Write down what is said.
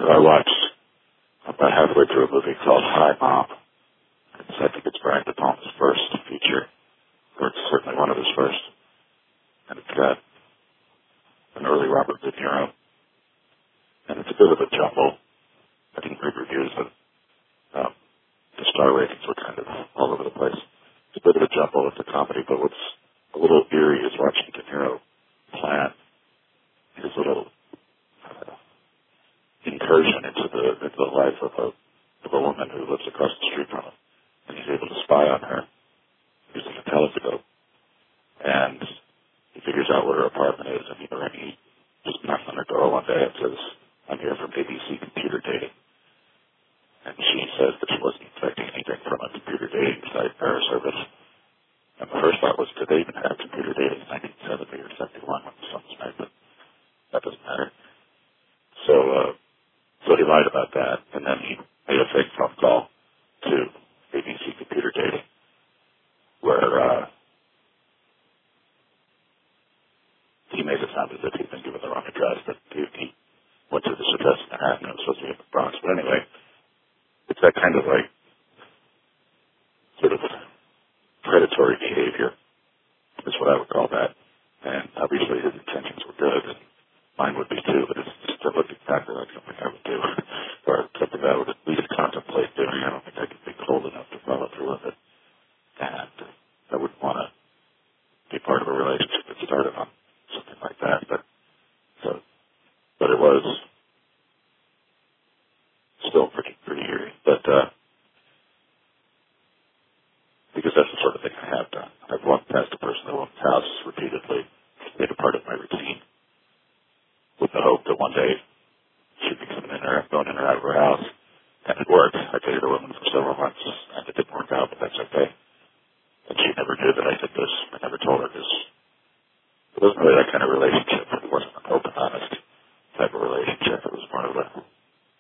So I watched about halfway through a movie called Hi Mom. I think it's Brian De Palma's first feature, or it's certainly one of his first. And it's got an early Robert De Niro. And it's a bit of a jumble. I didn't read reviews, but the star ratings were kind of all over the place. It's a bit of a jumble. It's a comedy, but what's a little eerie is watching De Niro plan his little incursion into the life of a woman who lives across the street from him. And he's able to spy on her using a telescope. And he figures out where her apartment is, and he just knocks on her door one day and says, "I'm here from ABC Computer Dating." And she says that she wasn't expecting anything from a computer dating site or service. And the first thought was, did they even have computer dating in 1970 or 71 when the sun was made? But that doesn't matter. So he lied about that, and then he made a fake phone call to ABC Computer Dating, where he made it sound as if he'd been given the wrong address, that he went to this address in Manhattan and it was supposed to be in the Bronx. But anyway, it's that kind of like sort of predatory behavior is what I would call that. And obviously his intentions were good, and mine would be too, but it's just to look exactly like something I would do, or something that I would at least contemplate doing. I don't think I could be cold enough to follow through with it. And I wouldn't want to be part of a relationship that started on something like that. But it was still pretty eerie. But because that's the sort of thing I have done. I've walked past a person at one's house repeatedly, made a part of my routine, with the hope that one day she'd be going in or out of her house. And it worked. I dated a woman for several months, and it didn't work out, but that's okay. And she never knew that I did this. I never told her this. It wasn't really that kind of relationship.